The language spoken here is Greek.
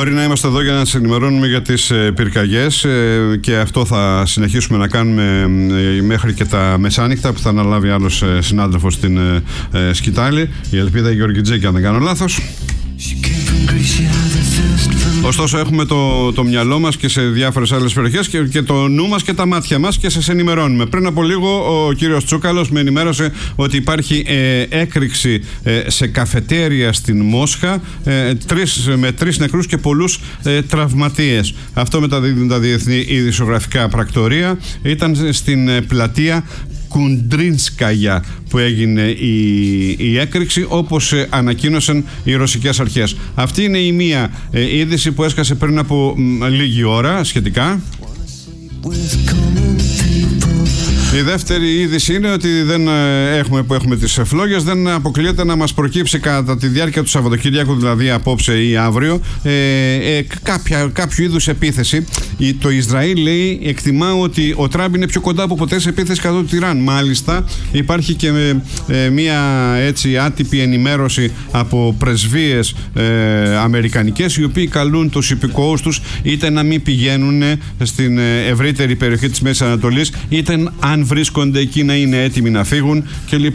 Μπορεί να είμαστε εδώ για να σας ενημερώνουμε για τις πυρκαγιές και αυτό θα συνεχίσουμε να κάνουμε μέχρι και τα μεσάνυχτα που θα αναλάβει άλλος συνάδελφος στην Σκυτάλη, η Ελπίδα Γεωργιτζέκη, αν δεν κάνω λάθος. Ωστόσο έχουμε το μυαλό μας και σε διάφορες άλλες περιοχές και το νου μας και τα μάτια μας και σας ενημερώνουμε. Πριν από λίγο ο κύριος Τσούκαλος με ενημέρωσε ότι υπάρχει έκρηξη σε καφετέρια στην Μόσχα με 3 νεκρούς και πολλούς τραυματίες. Αυτό μεταδίδουν τα διεθνή ειδησιογραφικά πρακτορία. Ήταν στην πλατεία Κουντρίνσκαγια που έγινε η έκρηξη, όπως ανακοίνωσαν οι ρωσικές αρχές. Αυτή είναι η μία είδηση που έσκασε πριν από λίγη ώρα σχετικά. Η δεύτερη είδηση είναι ότι που έχουμε τις φλόγες, δεν αποκλείεται να μας προκύψει κατά τη διάρκεια του Σαββατοκύριακου, δηλαδή απόψε ή αύριο, κάποιο είδους επίθεση. Το Ισραήλ λέει, εκτιμά ότι ο Τραμπ είναι πιο κοντά από ποτέ σε επίθεση κατά του Ιράν. Μάλιστα υπάρχει και μια έτσι άτυπη ενημέρωση από πρεσβείες αμερικανικές, οι οποίοι καλούν τους υπηκόους τους είτε να μην πηγαίνουν στην ευρύτερη περιοχή της Μέσης Ανατολής, είτε αν βρίσκονται εκεί να είναι έτοιμοι να φύγουν κλπ.